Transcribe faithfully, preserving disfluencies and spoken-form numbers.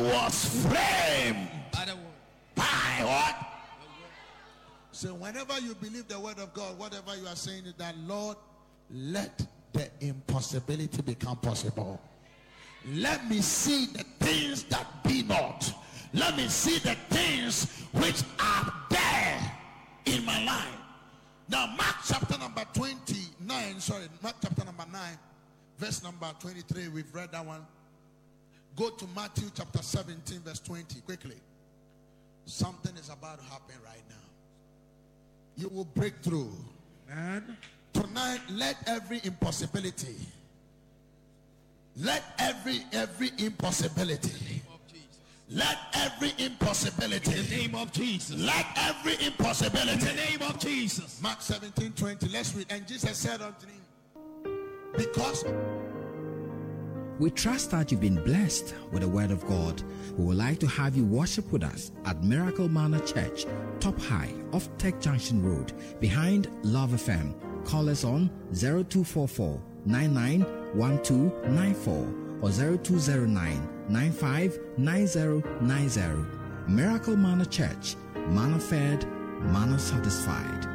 was framed by what? So whenever you believe the word of God, whatever you are saying is that, Lord, let the impossibility become possible. Let me see the things that be not. Let me see the things which are there in my life. Now, Mark chapter number twenty-nine, sorry, Mark chapter number nine, verse number twenty-three, we've read that one. Go to Matthew chapter seventeen, verse twenty, quickly. Something is about to happen right now. You will break through. Man. Tonight, let every impossibility, let every, every impossibility, let every impossibility, in the name of Jesus, let every impossibility, in the name of Jesus. Mark seventeen twenty, let's read. And Jesus said unto him, because we trust that you've been blessed with the word of God. We would like to have you worship with us at Miracle Manor Church, Top High off Tech Junction Road, behind Love F M. Call us on zero two four four, nine nine one two nine four or zero two zero nine, nine five nine zero nine zero. Miracle Manor Church, manna fed, manna satisfied.